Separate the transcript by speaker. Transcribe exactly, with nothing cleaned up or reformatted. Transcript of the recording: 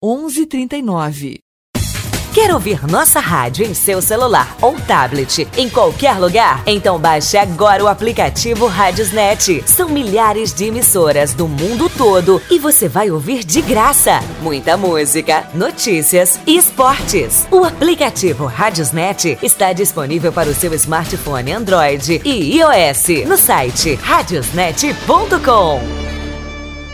Speaker 1: onze trinta e nove.
Speaker 2: Quer ouvir nossa rádio em seu celular ou tablet, em qualquer lugar? Então baixe agora o aplicativo Radiosnet. São milhares de emissoras do mundo todo e você vai ouvir de graça muita música, notícias e esportes. O aplicativo Radiosnet está disponível para o seu smartphone Android e iOS no site radiosnet ponto com.